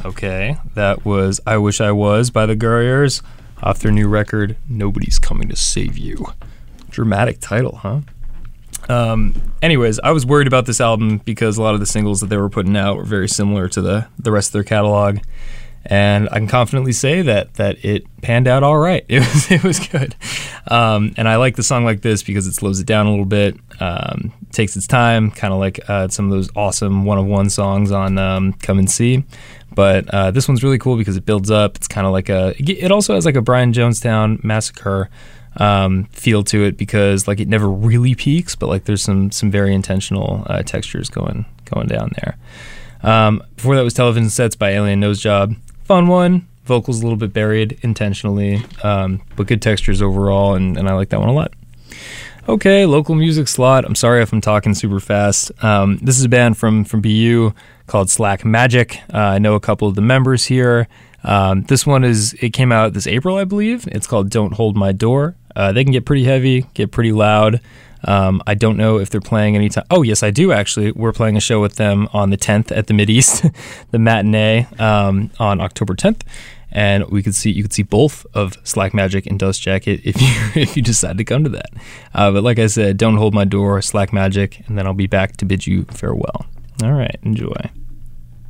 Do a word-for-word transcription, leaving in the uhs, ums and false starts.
Okay, that was I Wish I Was by the Guerriers off their new record, Nobody's Coming to Save You. Dramatic title, huh? Um, anyways, I was worried about this album because a lot of the singles that they were putting out were very similar to the, the rest of their catalog. And I can confidently say that that it panned out all right. It was it was good, um, and I like the song like this because it slows it down a little bit, um, takes its time, kind of like uh, some of those awesome one of one songs on um, Come and See. But uh, this one's really cool because it builds up. It's kind of like a. It also has like a Brian Jonestown Massacre um, feel to it because like it never really peaks, but like there's some some very intentional uh, textures going going down there. Um, before that was Television Sets by Alien Nose Job. Fun one, vocals a little bit buried intentionally, um, but good textures overall, and, and I like that one a lot. Okay, local music slot. I'm sorry if I'm talking super fast. Um, this is a band from from B U called Slack Magic. Uh, I know a couple of the members here. Um, this one is it came out this April, I believe. It's called Don't Hold My Door. Uh, they can get pretty heavy, get pretty loud. Um, I don't know if they're playing anytime. Oh, yes, I do actually. We're playing a show with them on the tenth at the Mideast, the matinee um, on October tenth, and we could see you could see both of Slack Magic and Dust Jacket if you if you decide to come to that. Uh, but like I said, Don't Hold My Door, Slack Magic, and then I'll be back to bid you farewell. All right, enjoy.